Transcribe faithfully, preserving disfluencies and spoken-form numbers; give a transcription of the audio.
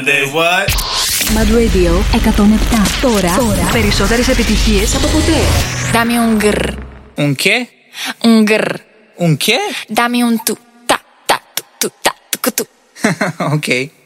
They what? Mad Radio εκατόν επτά. Τώρα, Τώρα. περισσότερες επιτυχίες από ποτέ. Dame un grr. Un qué? Un grr. Un qué? Dame un tu ta ta tu tu ta tu tu. Ok.